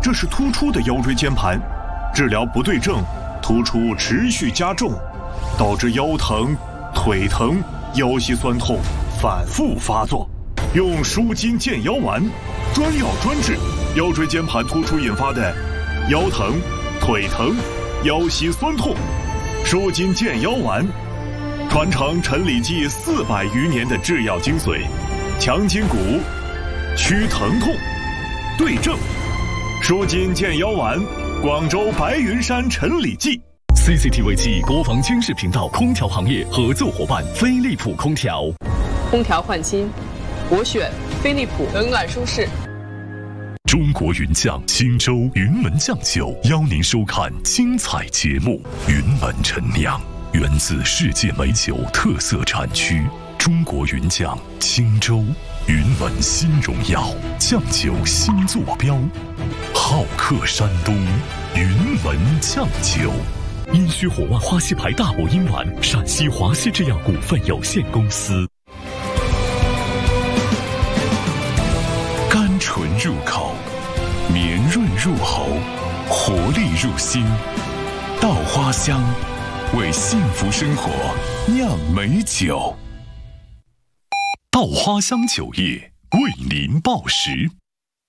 这是突出的腰椎间盘，治疗不对症，突出持续加重，导致腰疼、腿疼、腰膝酸痛反复发作。用舒筋健腰丸，专药专治腰椎间盘突出引发的腰疼、腿疼、腰膝酸痛。舒筋健腰丸，传承陈李济400余年的制药精髓，强筋骨，祛疼痛，对症。舒筋健腰丸，广州白云山陈李济。 CCTV 7国防军事频道空调行业合作伙伴飞利浦空调。 空调换新，我选飞利浦，冷暖舒适。 中国云酱新州云门酱酒邀您收看精彩节目。云门陈酿，源自世界美酒特色产区中国云酱青州云门新荣耀酱酒新坐标，好客山东云门酱酒。殷墟火万花溪牌大补阴丸，陕西华西制药股份有限公司。甘醇入口，绵润入喉，活力入心。稻花香，为幸福生活酿美酒。稻花香酒业为您报时。